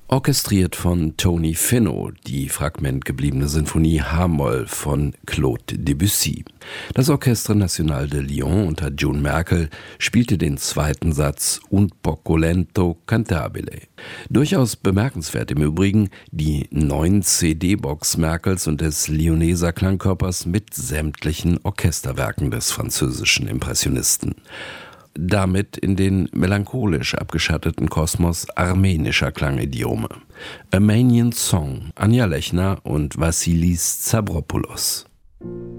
Orchestriert von Tony Finno, die fragmentgebliebene Sinfonie H-Moll von Claude Debussy. Das Orchestre National de Lyon unter June Merkel spielte den zweiten Satz Un poco lento cantabile. Durchaus bemerkenswert im Übrigen die 9 CD-Box Merkels und des Lyoneser Klangkörpers mit sämtlichen Orchesterwerken des französischen Impressionisten. Damit in den melancholisch abgeschatteten Kosmos armenischer Klangidiome. Armenian Song, Anja Lechner und Vassilis Zabropoulos.